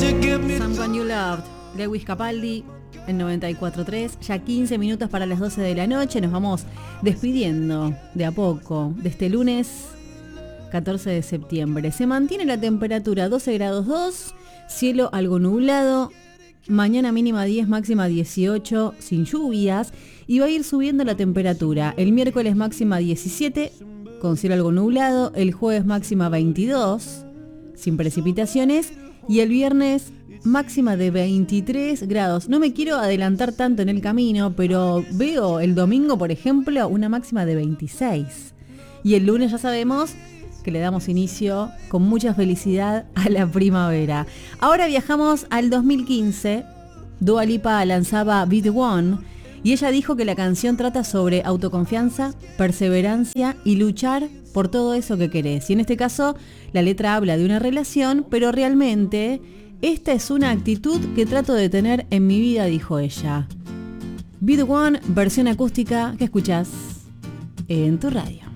Someone You Loved, Lewis Capaldi, en 94.3, ya 15 minutos para las 12 de la noche. Nos vamos despidiendo de a poco de este lunes 14 de septiembre. Se mantiene la temperatura 12 grados 2, cielo algo nublado, mañana mínima 10, máxima 18, sin lluvias, y va a ir subiendo la temperatura. El miércoles máxima 17, con cielo algo nublado, el jueves máxima 22, sin precipitaciones, y el viernes máxima de 23 grados. No me quiero adelantar tanto en el camino, pero veo el domingo, por ejemplo, una máxima de 26. Y el lunes ya sabemos que le damos inicio con mucha felicidad a la primavera. Ahora viajamos al 2015. Dua Lipa lanzaba Be The One y ella dijo que la canción trata sobre autoconfianza, perseverancia y luchar por todo eso que querés. Y en este caso, la letra habla de una relación, pero realmente esta es una actitud que trato de tener en mi vida, dijo ella. Be The One, versión acústica que escuchás en tu radio.